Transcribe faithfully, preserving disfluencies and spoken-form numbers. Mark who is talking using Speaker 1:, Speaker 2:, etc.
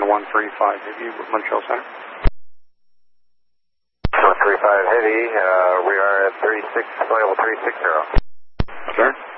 Speaker 1: one three five Heavy, Montreal Center.
Speaker 2: one three five Heavy, uh, we are at thirty-six, level three six zero.
Speaker 1: Sir?